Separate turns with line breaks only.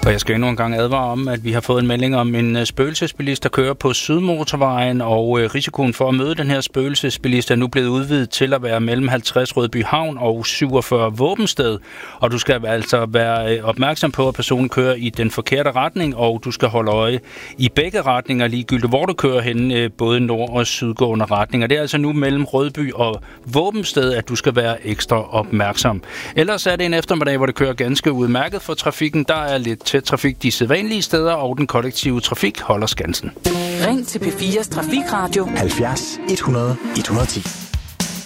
Og jeg skal endnu en gang advare om, at vi har fået en melding om en spøgelsesbilist, der kører på Sydmotorvejen, og risikoen for at møde den her spøgelsesbilist er nu blevet udvidet til at være mellem 50 Rødby Havn og 47 Våbensted. Og du skal altså være opmærksom på, at personen kører i den forkerte retning, og du skal holde øje i begge retninger, ligegyldigt hvor du kører hen, både nord- og sydgående retninger. Det er altså nu mellem Rødby og Våbensted, at du skal være ekstra opmærksom. Ellers er det en eftermiddag, hvor det kører ganske udmærket for trafikken. Der er lidt tæt trafik de sædvanlige steder, og den kollektive trafik holder skansen.
Ring til P4's Trafikradio
70 100 110.